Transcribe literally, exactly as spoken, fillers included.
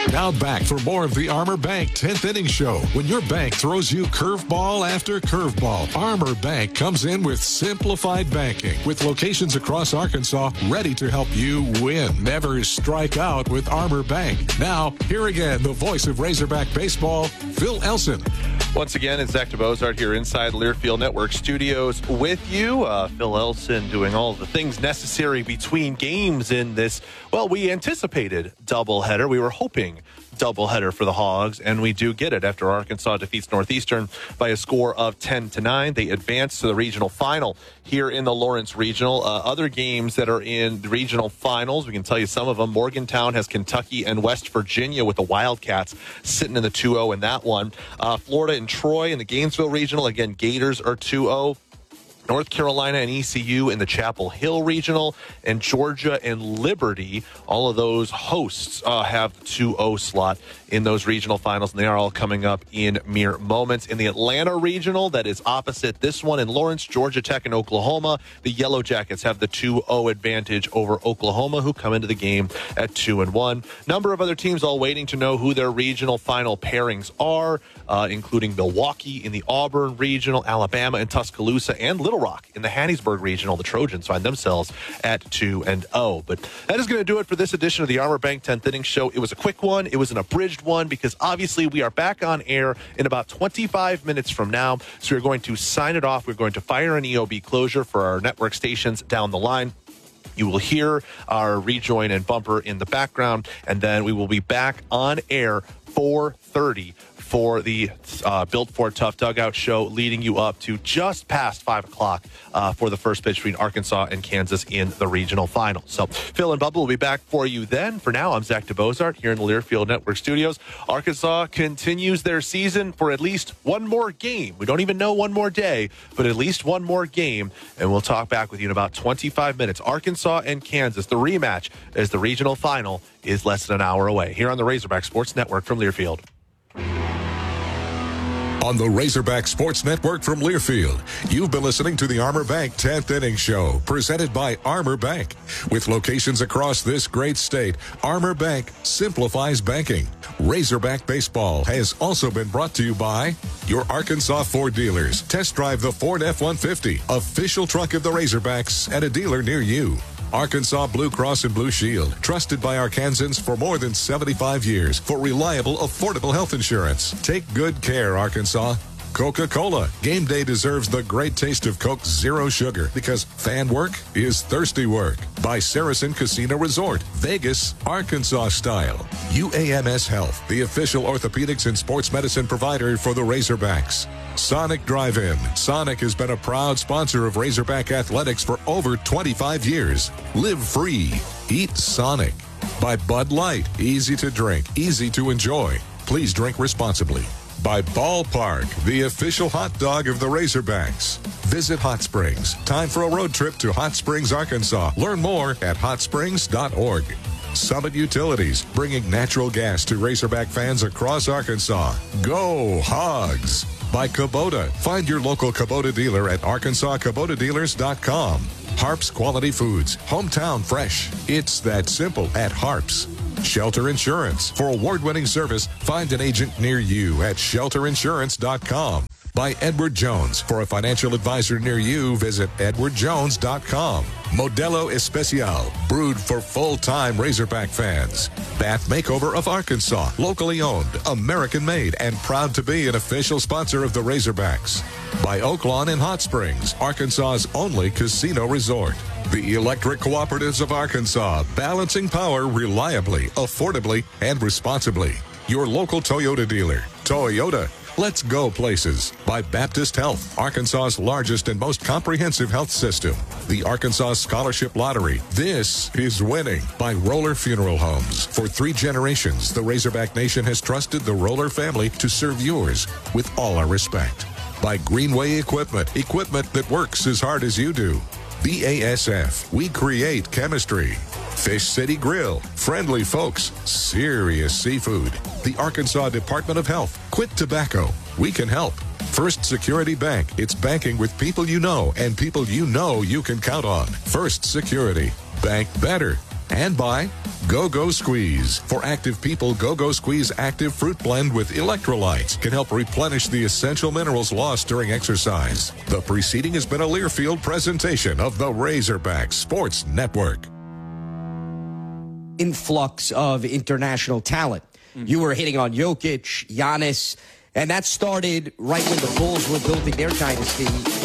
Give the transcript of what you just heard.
Now back for more of the Armor Bank tenth Inning Show. When your bank throws you curveball after curveball, Armor Bank comes in with simplified banking with locations across Arkansas ready to help you win. Never strike out with Armor Bank. Now, here again, the voice of Razorback baseball, Phil Elson. Once again, it's Zach DeBozart here inside Learfield Network Studios with you. Uh, Phil Elson doing all the things necessary between games in this, well, we anticipated doubleheader. We were hoping doubleheader for the Hogs, and we do get it after Arkansas defeats Northeastern by a score of ten to nine. They advance to the regional final here in the Lawrence Regional. Uh, other games that are in the regional finals, we can tell you some of them. Morgantown has Kentucky and West Virginia with the Wildcats sitting in the two oh in that one. Uh, Florida and Troy in the Gainesville Regional. Again, Gators are two oh. North Carolina and E C U in the Chapel Hill Regional, and Georgia and Liberty, all of those hosts uh, have the two oh slot in those regional finals, and they are all coming up in mere moments. In the Atlanta Regional, that is opposite this one in Lawrence, Georgia Tech and Oklahoma, the Yellow Jackets have the two oh advantage over Oklahoma, who come into the game at two and one. Number of other teams all waiting to know who their regional final pairings are, uh, including Milwaukee in the Auburn Regional, Alabama and Tuscaloosa, and Little Rock in the Hattiesburg Regional. The Trojans find themselves at two and oh. But that is going to do it for this edition of the Armor Bank tenth Inning Show. It was a quick one. It was an abridged one because obviously we are back on air in about twenty-five minutes from now. So we're going to sign it off. We're going to fire an E O B closure for our network stations down the line. You will hear our rejoin and bumper in the background, and then we will be back on air four thirty for the uh, Built for Tough Dugout show, leading you up to just past five o'clock uh, for the first pitch between Arkansas and Kansas in the regional final. So Phil and Bubba will be back for you then. For now, I'm Zach DeBozart here in the Learfield Network Studios. Arkansas continues their season for at least one more game. We don't even know one more day, but at least one more game, and we'll talk back with you in about twenty-five minutes. Arkansas and Kansas, the rematch as the regional final is less than an hour away here on the Razorback Sports Network from Learfield. On the Razorback Sports Network from Learfield, you've been listening to the Armor Bank tenth Inning Show, presented by Armor Bank. With locations across this great state, Armor Bank simplifies banking. Razorback Baseball has also been brought to you by your Arkansas Ford dealers. Test drive the Ford F one fifty, official truck of the Razorbacks, at a dealer near you. Arkansas Blue Cross and Blue Shield, trusted by Arkansans for more than seventy-five years for reliable, affordable health insurance. Take good care, Arkansas. Coca-Cola. Game day deserves the great taste of Coke Zero Sugar because fan work is thirsty work. By Saracen Casino Resort, Vegas, Arkansas style. U A M S Health, the official orthopedics and sports medicine provider for the Razorbacks. Sonic Drive-In. Sonic has been a proud sponsor of Razorback Athletics for over twenty-five years. Live free. Eat Sonic. By Bud Light. Easy to drink, easy to enjoy. Please drink responsibly. By Ballpark, the official hot dog of the Razorbacks. Visit Hot Springs. Time for a road trip to Hot Springs, Arkansas. Learn more at hot springs dot org. Summit Utilities, bringing natural gas to Razorback fans across Arkansas. Go Hogs! By Kubota. Find your local Kubota dealer at arkansas kubota dealers dot com. Harps Quality Foods, hometown fresh. It's that simple at Harps. Shelter Insurance. For award-winning service, find an agent near you at shelter insurance dot com. By Edward Jones. For a financial advisor near you, visit edward jones dot com. Modelo Especial. Brewed for full-time Razorback fans. Bath Makeover of Arkansas. Locally owned, American-made, and proud to be an official sponsor of the Razorbacks. By Oaklawn in Hot Springs, Arkansas's only casino resort. The Electric Cooperatives of Arkansas, balancing power reliably, affordably, and responsibly. Your local Toyota dealer. Toyota. Let's go places. By Baptist Health, Arkansas's largest and most comprehensive health system. The Arkansas Scholarship Lottery. This is winning. By Roller Funeral Homes. For three generations, the Razorback Nation has trusted the Roller family to serve yours with all our respect. By Greenway Equipment. Equipment that works as hard as you do. B A S F. We create chemistry. Fish City Grill. Friendly folks. Serious seafood. The Arkansas Department of Health. Quit tobacco. We can help. First Security Bank. It's banking with people you know and people you know you can count on. First Security. Bank better. And by Go-Go Squeeze. For active people, Go-Go Squeeze Active Fruit Blend with electrolytes can help replenish the essential minerals lost during exercise. The preceding has been a Learfield presentation of the Razorback Sports Network. Influx of international talent. Mm-hmm. You were hitting on Jokic, Giannis, and that started right when the Bulls were building their dynasty